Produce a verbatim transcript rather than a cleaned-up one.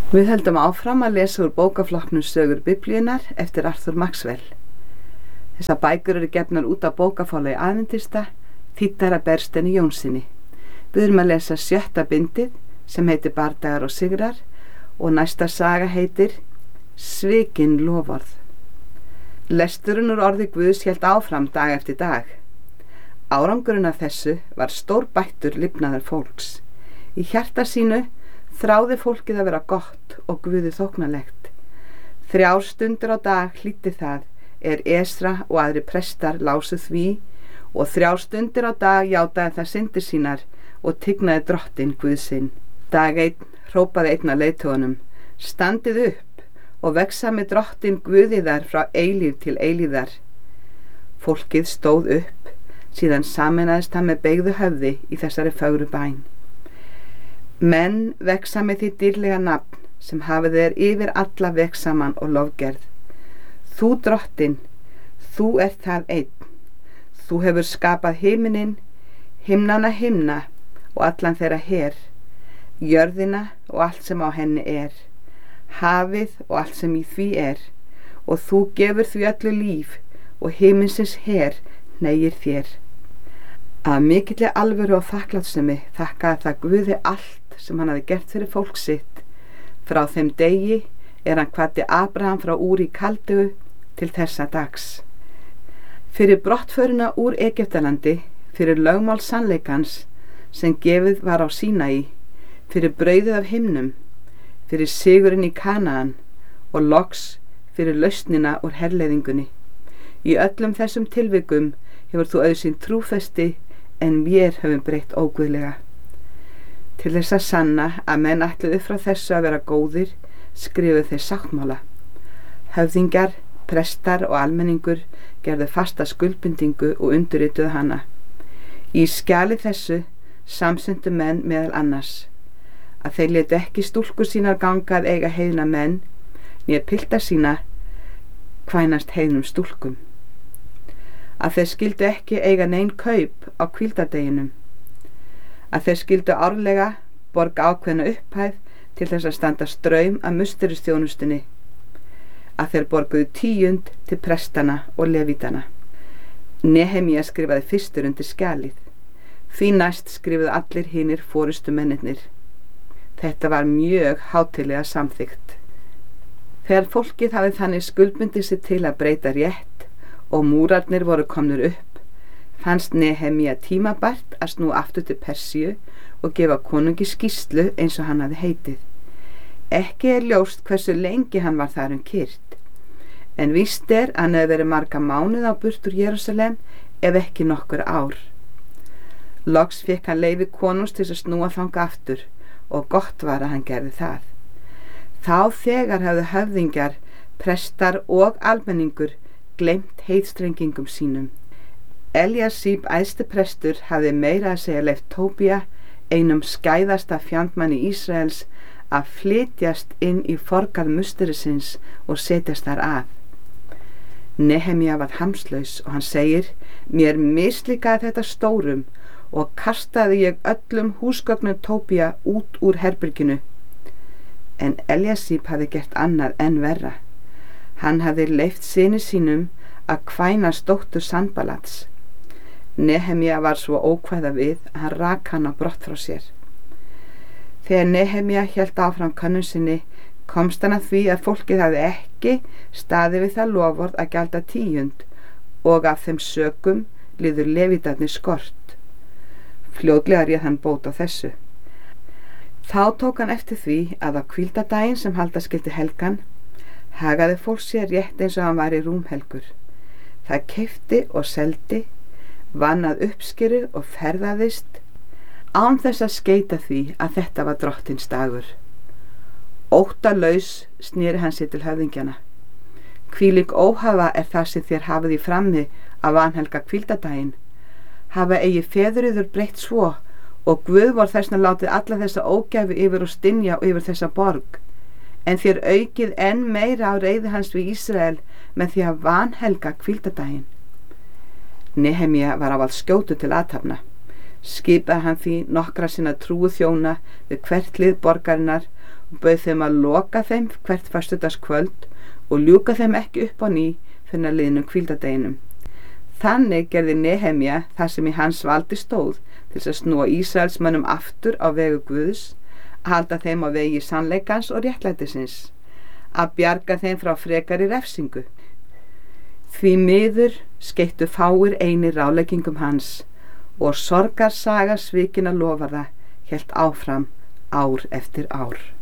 Við höldum áfram að lesa úr bókaflokknum Sögur Biblíunnar eftir Arthur Maxwell. Þessar bækur eru gefnar út af bókaforlagi Aðventista, þýddar af Bergsteini Jónssyni. Við erum að lesa sjötta bindið sem heitir Bardagar og sigrar og næsta saga heitir Svikin loforð. Lesturinn úr orði Guðs hélt áfram dag eftir dag. Árangurinn af þessu var stórbættur lifnaðar fólks. Í hjarta sínu þráði fólkið að vera gott og Guði þóknanlegt. Þrjár stundir á dag hlýddi það er Esra og aðri prestar lásu því og þrjár stundir á dag játaði það syndir sínar og tignaði drottinn Guð sinn. Dag einn hrópaði einn af leiðtogunum: Standið upp og vexa með drottinn Guði þar frá eilíf til eilíðar. Fólkið stóð upp, síðan sameinaðist það með beygðu höfði í þessari fögru bæn. Menn vexa með því dýrlega nafn sem hafið er yfir alla vegsaman og lofgerð. Þú drottinn, þú ert það einn. Þú hefur skapað himininn, himnana himna og allan þeirra her, jörðina og allt sem á henni er, hafið og allt sem í því er, og þú gefur því öllu líf og himinsins her hneigir þér. Af mikilli alvöru og þakklátsemi þakkaði það Guði allt sem hann hafi gert fyrir fólk sitt. Frá þeim degi er hann kvaddi Abraham frá Úr í Kaldeu til þessa dags. Fyrir brottförina úr Egyptalandi, fyrir lögmál sannleikans sem gefið var á Sínai, fyrir brauðið af himnum, fyrir sigurinn í Kanaan og loks fyrir lausnina úr herleiðingunni. Í öllum þessum tilvikum hefur þú auðsýnt trúfesti en vér höfum breytt óguðlega. Til þess að sanna að menn ætluðu frá þessu að vera góðir, skrifuðu þeir sáttmála. Höfðingjar, prestar og almenningur gerðu fasta skuldbindingu og undirrituðu hana. Í skjali þessu samsendu menn meðal annars að þeir létu ekki stúlkur sínar ganga að eiga heiðna menn, né pilta sína kvænast heiðnum stúlkum. Að þeir skildu ekki eiga nein kaup á hvíldardeginum, að þeir skildu árlega borga ákveðna upphæð til þess að standa straum af musteristjónustunni, að þeir borguðu tíund til prestana og levítana. Nehemía skrifaði fyrstur undir skjalið, því næst skrifuðu allir hinir forystu mennirnir. Þetta var mjög hátíðlega samþykkt. Þegar fólkið hafði þannig skuldbundið sig til að breyta rétt og múrarnir voru komnir upp, fannst Nehemía tímabært að snúa aftur til Persíu og gefa konungi skýrslu eins og hann hafði heitið. Ekki er ljóst hversu lengi hann var þar um kyrrt, en víst er að hann hefði verið marga mánuð á burt úr Jerúsalem ef ekki nokkur ár. Loks fékk hann leyfi konungs til að snúa þanga aftur og gott var að hann gerði það. Þá þegar hefðu höfðingjar, prestar og almenningur gleymt heiðstrengingum sínum. Eliasíb æðsti prestur hafði meira að segja leyft Tóbía, einum skæðasta fjandmanni Ísraels, að flytjast inn í forgarð musterisins og setjast þar að. Nehemía var hamslaus og hann segir: Mér mislíkaði þetta stórum og kastaði ég öllum húsgögnum Tóbía út úr herberginu. En Eliasíb hafði gert annað enn verra. Hann hafði leyft syni sínum að kvænast dóttur Sanbalats. Nehemía var svo ókvæða við að hann rak hann á brott frá sér. Þegar Nehemía hélt áfram könnun sinni, komst hann að því að fólkið hafði ekki staðið við það loforð að gjalda tíund og af þeim sökum liður levítarnir skort. Fljótlega réð hann bót á þessu. Þá tók hann eftir því að á hvíldardaginn sem halda skyldi helgan hagaði fólk sér rétt eins og hann var í rúmhelgur. Það keypti og seldi, vann að uppskeru og ferðaðist án þess að skeita því að þetta var drottins dagur. Óttalaus sneri hann sér til höfðingjana. Hvílík óhafa er það sem þér hafið í frammi að vanhelga hvíldardaginn. Hafa eigi feðuriður breytt svo og Guð vor þessna látið alla þessa ógæfu yfir og stynja yfir þessa borg, en þér aukið enn meira á reiði hans við Ísrael með því að vanhelga hvíldardaginn. Nehemía var ávallt skjótur til athafna. Skipaði hann því nokkra sinna trúu þjóna við hvert lið borgarinnar og bauð þeim að loka þeim hvert föstudagskvöld og ljúka þeim ekki upp á ný fyrir liðnum hvíldardeginum. Þannig gerði Nehemja það sem í hans valdi stóð til þess að snúa Ísraelsmönnum aftur á vegu Guðs, að halda þeim á vegi sannleikans og réttlætisins, að bjarga þeim frá frekari refsingu. Því miður skeyttu fáir einir ráðleggingum hans og sorgarsaga svikinna lofaða hélt áfram ár eftir ár.